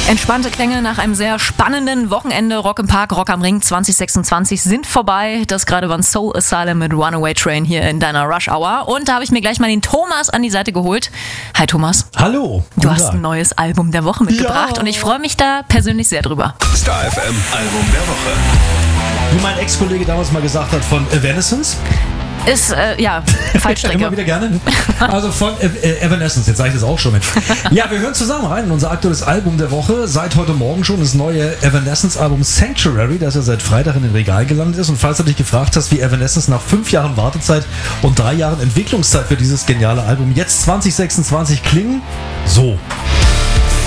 Entspannte Klänge nach einem sehr spannenden Wochenende. Rock im Park, Rock am Ring 2026 sind vorbei. Das gerade war ein Soul Asylum mit Runaway Train hier in deiner Rush Hour. Und da habe ich mir gleich mal den Thomas an die Seite geholt. Hi Thomas. Hallo. Du hast ein neues Album der Woche mitgebracht und ich freue mich da persönlich sehr drüber. Star FM Album der Woche. Wie mein Ex-Kollege damals mal gesagt hat, von Evanescence. Ist, Fallstrecke. Immer wieder gerne. Also von Evanescence, jetzt sage ich das auch schon. Ja, wir hören zusammen rein in unser aktuelles Album der Woche. Seit heute Morgen schon das neue Evanescence-Album Sanctuary, das ja seit Freitag in den Regal gelandet ist. Und falls du dich gefragt hast, wie Evanescence nach 5 Jahren Wartezeit und 3 Jahren Entwicklungszeit für dieses geniale Album jetzt 2026 klingen, so.